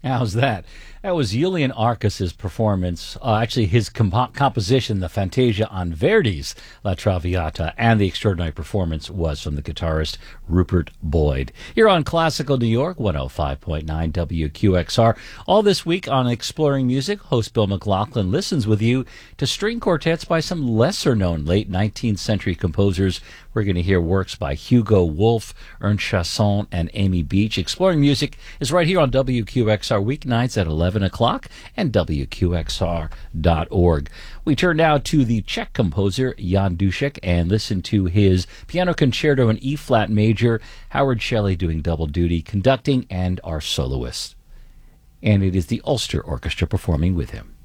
How's that? That was Julian Arcus's performance, actually his composition, the Fantasia on Verdi's La Traviata, and the extraordinary performance was from the guitarist Rupert Boyd. Here on Classical New York, 105.9 WQXR. All this week on Exploring Music, host Bill McLaughlin listens with you to string quartets by some lesser-known late 19th century composers. We're going to hear works by Hugo Wolf, Ernst Chausson, and Amy Beach. Exploring Music is right here on WQXR weeknights at 11 o'clock and WQXR.org. We turn now to the Czech composer Jan Dušek and listen to his piano concerto in E-flat major, Howard Shelley doing double duty, conducting, and our soloist. And it is the Ulster Orchestra performing with him.